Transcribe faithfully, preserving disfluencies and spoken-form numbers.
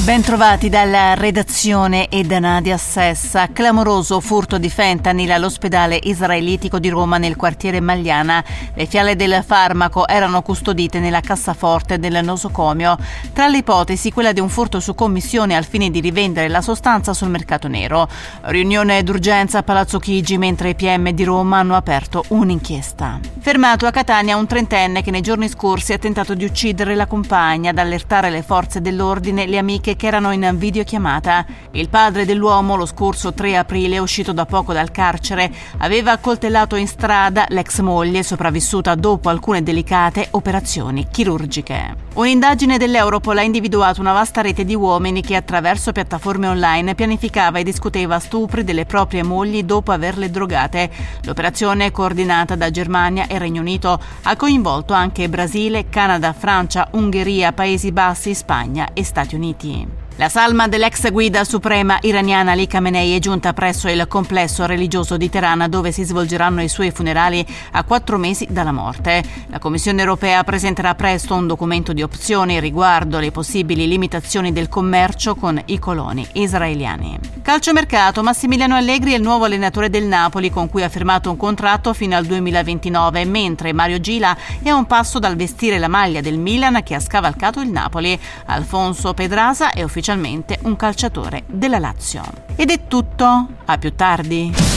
Ben trovati dalla redazione e da Nadia Sessa. Clamoroso furto di fentanyl all'ospedale israelitico di Roma nel quartiere Magliana. Le fiale del farmaco erano custodite nella cassaforte del nosocomio. Tra le ipotesi quella di un furto su commissione al fine di rivendere la sostanza sul mercato nero. Riunione d'urgenza a Palazzo Chigi mentre i P M di Roma hanno aperto un'inchiesta. Fermato a Catania un trentenne che nei giorni scorsi ha tentato di uccidere la compagna. Ad allertare le forze dell'ordine le amiche che erano in videochiamata. Il padre dell'uomo, lo scorso tre aprile, uscito da poco dal carcere, aveva accoltellato in strada l'ex moglie, sopravvissuta dopo alcune delicate operazioni chirurgiche. Un'indagine dell'Europol ha individuato una vasta rete di uomini che attraverso piattaforme online pianificava e discuteva stupri delle proprie mogli dopo averle drogate. L'operazione, coordinata da Germania e Regno Unito, ha coinvolto anche Brasile, Canada, Francia, Ungheria, Paesi Bassi, Spagna e Stati Uniti. La salma dell'ex guida suprema iraniana Ali Khamenei è giunta presso il complesso religioso di Teheran, dove si svolgeranno i suoi funerali a quattro mesi dalla morte. La Commissione europea presenterà presto un documento di opzioni riguardo le possibili limitazioni del commercio con i coloni israeliani. Calciomercato: Massimiliano Allegri è il nuovo allenatore del Napoli, con cui ha firmato un contratto fino al duemilaventinove, mentre Mario Gila è a un passo dal vestire la maglia del Milan che ha scavalcato il Napoli. Alfonso Pedrasa è ufficialmente un calciatore della Lazio. Ed è tutto, a più tardi.